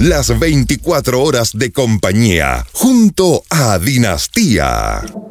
Las 24 horas de compañía, junto a Dinastía.